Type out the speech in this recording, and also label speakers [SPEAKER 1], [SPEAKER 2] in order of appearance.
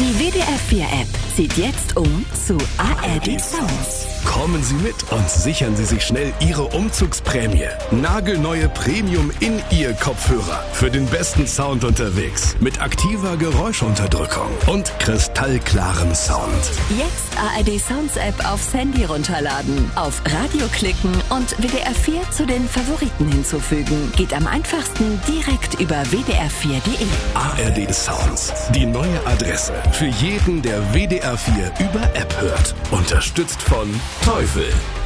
[SPEAKER 1] Die WDR4-App zieht jetzt um zu ARD Sounds.
[SPEAKER 2] Kommen Sie mit und sichern Sie sich schnell Ihre Umzugsprämie. Nagelneue Premium-In-Ear-Kopfhörer für den besten Sound unterwegs. Mit aktiver Geräuschunterdrückung und kristallklarem Sound.
[SPEAKER 1] Jetzt ARD Sounds App aufs Handy runterladen, auf Radio klicken und WDR4 zu den Favoriten hinzufügen. Geht am einfachsten direkt über wdr4.de.
[SPEAKER 2] ARD Sounds, die neue Adresse für jeden, der WDR4 über App hört. Unterstützt von Teufel.